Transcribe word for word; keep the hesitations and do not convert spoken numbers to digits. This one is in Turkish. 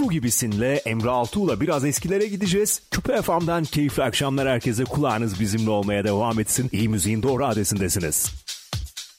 Su Gibisin'le Emre Altuğ'la biraz eskilere gideceğiz. Küpe F M'den keyifli akşamlar herkese. Kulağınız bizimle olmaya devam etsin. İyi müziğin doğru adresindesiniz.